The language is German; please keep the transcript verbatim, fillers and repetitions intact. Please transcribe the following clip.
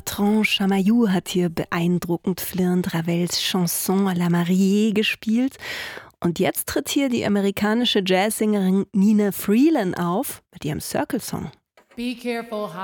Bertrand Chamayou hat hier beeindruckend flirrend Ravels Chanson à la Mariée gespielt. Und jetzt tritt hier die amerikanische Jazzsängerin Nina Freeland auf mit ihrem Circle Song. Be careful how